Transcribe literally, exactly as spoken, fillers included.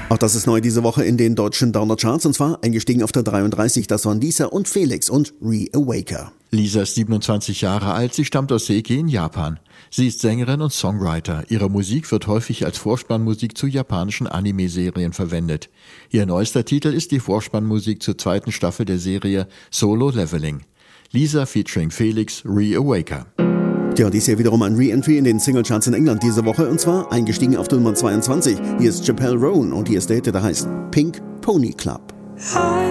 Auch das ist neu diese Woche in den deutschen Downer-Charts, und zwar eingestiegen auf der dreiunddreißig. Das waren Lisa und Felix und Reawaker. Lisa ist siebenundzwanzig Jahre alt, sie stammt aus Seiki in Japan. Sie ist Sängerin und Songwriter. Ihre Musik wird häufig als Vorspannmusik zu japanischen Anime-Serien verwendet. Ihr neuester Titel ist die Vorspannmusik zur zweiten Staffel der Serie Solo Leveling. Lisa featuring Felix, Reawaker. Ja, und dies hier wiederum ein Re-Entry in den Singlecharts in England diese Woche, und zwar eingestiegen auf der Nummer zweiundzwanzig. Hier ist Chappelle Roan und hier ist der Hit, der heißt Pink Pony Club.